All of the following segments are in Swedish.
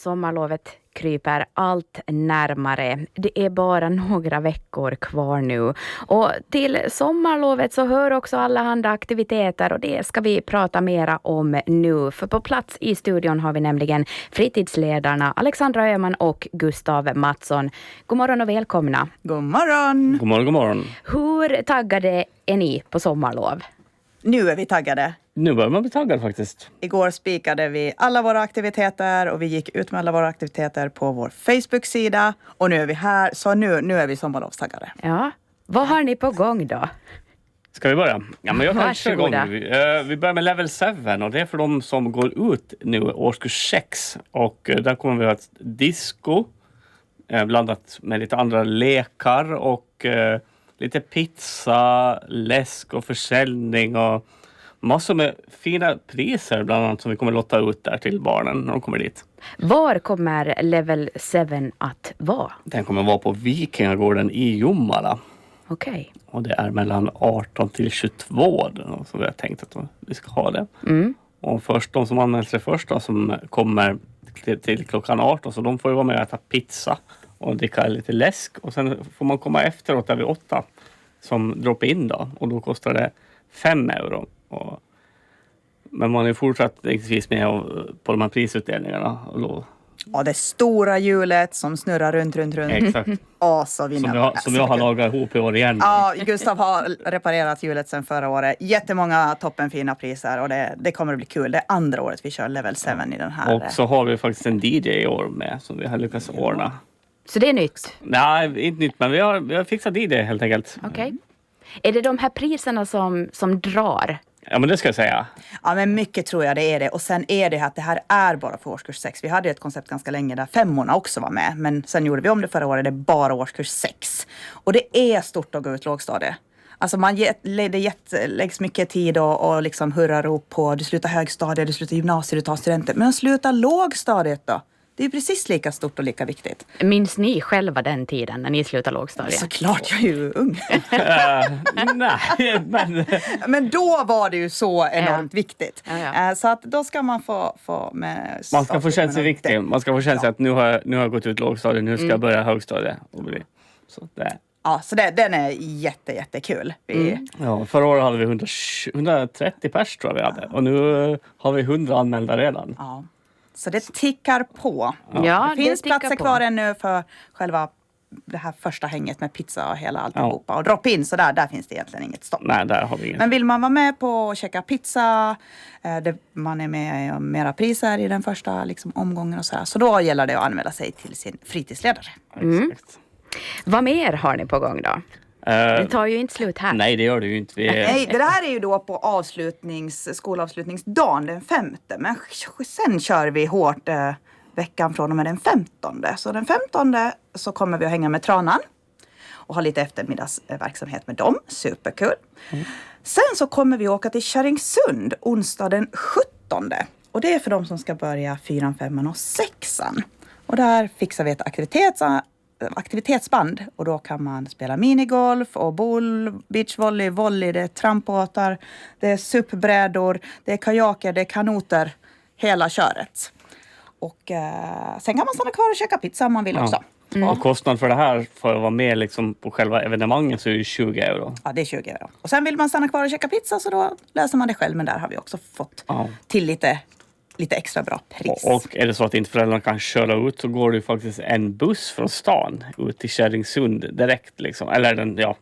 Sommarlovet kryper allt närmare. Det är bara några veckor kvar nu. Och till sommarlovet så hör också alla andra aktiviteter och det ska vi prata mera om nu. För på plats i studion har vi nämligen fritidsledarna Alexandra Öhman och Gustav Mattsson. God morgon och välkomna. God morgon. God morgon, god morgon. Hur taggade är ni på sommarlov? Nu är vi taggade. Nu börjar man bli taggad faktiskt. Igår spikade vi alla våra aktiviteter och vi gick ut med alla våra aktiviteter på vår Facebook-sida. Och nu är vi här, så nu är vi sommarlovstaggade. Ja, vad har ni på gång då? Ska vi börja? Ja, men jag kan köra igång. Varsågoda. Vi börjar med level 7 och det är för de som går ut nu årskurs 6. Och där kommer vi ha ett disco blandat med lite andra lekar och lite pizza, läsk och försäljning och massor med fina priser bland annat som vi kommer lotta ut där till barnen när de kommer dit. Var kommer level 7 att vara? Den kommer vara på Vikingagården i Jomala. Okej. Och det är mellan 18 till 22 så vi har tänkt att vi ska ha det. Och först de som anmäler sig först då, som kommer till klockan 18 så de får ju vara med och äta pizza och dricka lite läsk. Och sen får man komma efteråt där vid 8 som drop-in då. Och då kostar det 5 euro. Men man är fortsattningsvis med på de här prisutdelningarna. Och det stora hjulet som snurrar runt. Exakt. Och så vinner som jag har lagat ihop i år igen. Ja, Gustav har reparerat hjulet sedan förra året. Jättemånga toppenfina priser och det kommer att bli kul. Det är andra året vi kör level 7 i den här. Och så har vi faktiskt en DJ i år med som vi har lyckats ordna. Så det är nytt? Nej, inte nytt, men vi har fixat DJ helt enkelt. Okej. Är det de här priserna som drar? Ja, men det ska jag säga. Ja, men mycket tror jag det är det. Och sen är det att det här är bara för årskurs 6. Vi hade ett koncept ganska länge där 5:orna också var med. Men sen gjorde vi om det förra året. Det är bara årskurs 6. Och det är stort att gå ut lågstadiet. Alltså det läggs mycket tid och liksom hurrarop på du slutar högstadiet, du slutar gymnasiet, du tar studenter. Men att sluta lågstadiet då? Det är precis lika stort och lika viktigt. Minns ni själva den tiden när ni slutade lågstadiet? Såklart, jag är ju ung. Nej, Men då var det ju så enormt viktigt. Ja. Så att då ska man få med... man ska få känna sig viktig. Man ska få känna sig att nu har jag gått ut lågstadiet, nu ska jag börja högstadiet. Så det. Ja, så den är jättekul. Ja, förra året hade vi 130 pers tror jag vi hade. Och nu har vi 100 anmälda redan. Ja. Så det tickar på. Ja, det finns tickar platser på. kvar ännu för själva det här första hänget med pizza och hela alltihopa. Ja. Och drop-in, så där finns det egentligen inget stopp. Nej, där har vi inget. Men vill man vara med på att checka pizza, man är med om mera priser i den första liksom, omgången och så då gäller det att anmäla sig till sin fritidsledare. Exakt. Vad mer har ni på gång då? Det tar ju inte slut här. Nej, det gör det ju inte. Nej, det här är ju då på skolavslutningsdagen den 5:e. Men sen kör vi hårt veckan från och med den 15:e. Så den 15:e så kommer vi att hänga med Tranan. Och ha lite eftermiddagsverksamhet med dem. Superkul. Sen så kommer vi åka till Kärringsund onsdag den 17:e. Och det är för de som ska börja 4, 5 och 6. Och där fixar vi ett aktivitetsband och då kan man spela minigolf och boll, beachvolley, volley, det är trampbåtar, det är supbrädor, det är kajaker, det är kanoter, hela köret. Och sen kan man stanna kvar och käka pizza om man vill också. Och kostnad för det här för att vara med liksom på själva evenemanget så är det 20 euro. Ja, det är 20 euro. Och sen vill man stanna kvar och käka pizza så då läser man det själv, men där har vi också fått till lite extra bra pris. Och är det så att inte föräldrarna kan köra ut så går det ju faktiskt en buss från stan ut till Kärringsund direkt liksom. Eller den, Ja,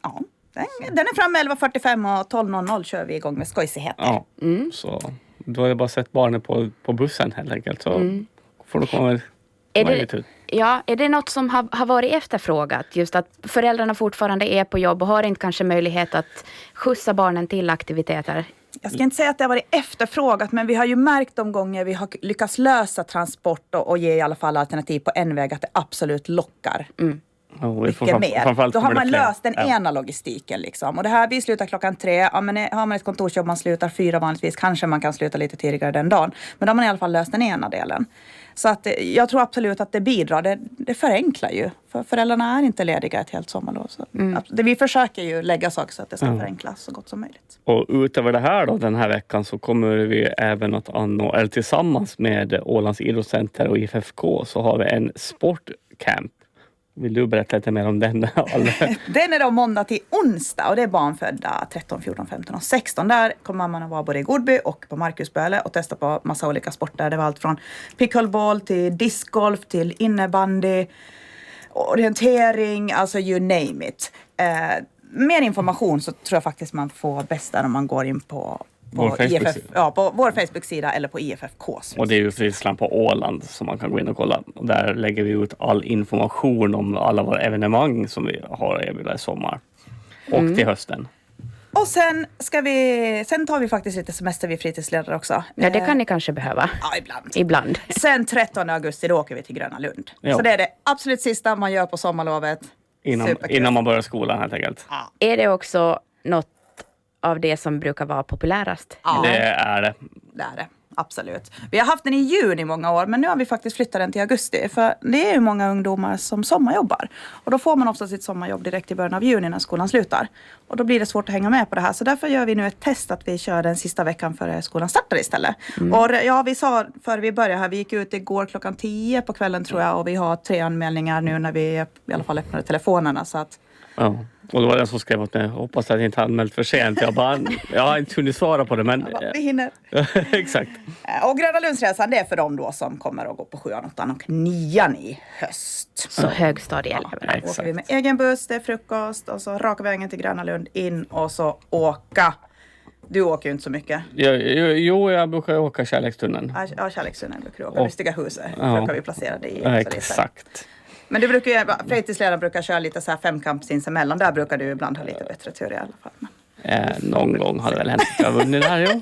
den är framme 11:45 och 12:00 kör vi igång med skojsigheter. Ja, så då har jag bara sett barnen på bussen helt enkelt. Så får du komma ut. Ja, är det något som har varit efterfrågat? Just att föräldrarna fortfarande är på jobb och har inte kanske möjlighet att skjutsa barnen till aktiviteter? Jag ska inte säga att det har varit efterfrågat, men vi har ju märkt de gånger vi har lyckats lösa transport och ge i alla fall alternativ på en väg att det absolut lockar. mycket mer. Då har man löst den ena logistiken liksom. Och det här, vi slutar 3:00. Ja, men har man ett kontorsjobb man slutar 4 vanligtvis. Kanske man kan sluta lite tidigare den dagen. Men då har man i alla fall löst den ena delen. Så att jag tror absolut att det bidrar. Det förenklar ju. För föräldrarna är inte lediga ett helt sommarlov. Så vi försöker ju lägga saker så att det ska förenklas så gott som möjligt. Och utöver det här då, den här veckan så kommer vi även att tillsammans med Ålands idrottscenter och IFFK så har vi en sportcamp. Vill du berätta lite mer om den? Den är då måndag till onsdag och det är barn födda 13, 14, 15 och 16. Där kommer mamman att vara både i Godby och på Markusböle och testa på massa olika sporter. Det var allt från pickleball till discgolf till innebandy, orientering, alltså you name it. Mer information så tror jag faktiskt man får bäst där om man går in på på vår Facebook-sida eller på IFFKs. Och det är ju Fritidsland på Åland som man kan gå in och kolla. Och där lägger vi ut all information om alla våra evenemang som vi har erbjudit i sommar. Och till hösten. Och sen tar vi faktiskt lite semester vid fritidsledare också. Ja, det kan ni kanske behöva. Ja, Ibland. Sen 13 augusti då åker vi till Gröna Lund. Ja. Så det är det absolut sista man gör på sommarlovet. Innan man börjar skolan helt enkelt. Ja. Är det också något av det som brukar vara populärast? Ja, det är det. Det är det, absolut. Vi har haft den i juni många år, men nu har vi faktiskt flyttat den till augusti. För det är ju många ungdomar som sommarjobbar. Och då får man ofta sitt sommarjobb direkt i början av juni när skolan slutar. Och då blir det svårt att hänga med på det här. Så därför gör vi nu ett test att vi kör den sista veckan före skolan startar istället. Och ja, vi sa före vi började här, vi gick ut igår 10:00 på kvällen tror jag. Och vi har 3 anmälningar nu när vi i alla fall öppnade telefonerna. Så att ja, och det var den som skrev åt mig. Hoppas att jag inte anmält för sent. Jag har inte hunnit svara på det, men vi hinner. Exakt. Och Gröna Lundsresan, det är för dem då som kommer att gå på 7:an, 8:an och 9:an i höst. Så högstadieelever. Ja, då åker vi med egen buss, det är frukost och så raka vägen till Gröna Lund in och så åka. Du åker ju inte så mycket. Jo, jag brukar åka Kärlekstunneln. Ja, Kärlekstunneln brukar du åka. Lustiga huset brukar vi placera dig i. Ja, exakt. Men du fritidsledaren brukar köra lite så här 5-kamp sinsemellan. Där brukar du ibland ha lite bättre tur i alla fall. Någon gång har det väl hänt att jag har vunnit där, jo.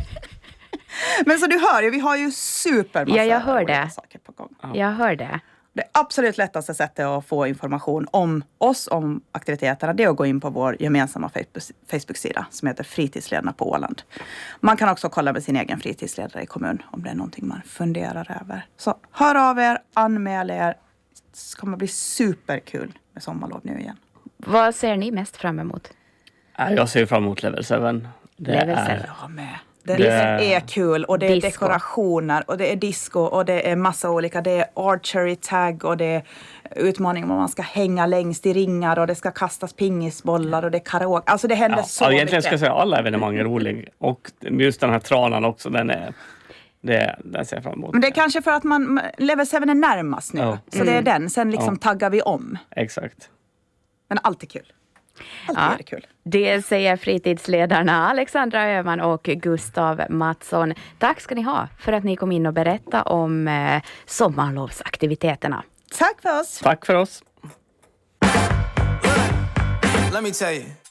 Men så du hör ju, vi har ju supermassa saker på gång. Ja. Jag hör det. Det absolut lättaste sättet att få information om oss, om aktiviteterna, det är att gå in på vår gemensamma Facebook-sida som heter Fritidsledarna på Åland. Man kan också kolla med sin egen fritidsledare i kommun om det är någonting man funderar över. Så hör av er, anmäl er. Det kommer bli superkul med sommarlov nu igen. Vad ser ni mest fram emot? Jag ser fram emot Level 7. Level 7. Jag med. Det är kul och det är dekorationer och det är disco och det är massa olika. Det är archery tag och det är utmaning om man ska hänga längst i ringar och det ska kastas pingisbollar och det är karaoke. Alltså det händer så mycket. Egentligen ska jag säga alla evenemang är roliga. Och just den här tranan också, den ser jag fram emot. Men det är kanske för att Level 7 är närmast nu. Så det är den. Sen liksom taggar vi om. Exakt. Men allt är kul. Allt är det kul. Det säger fritidsledarna Alexandra Öhman och Gustav Mattsson. Tack ska ni ha för att ni kom in och berätta om sommarlovsaktiviteterna. Tack för oss. Tack för oss. Let me tell you.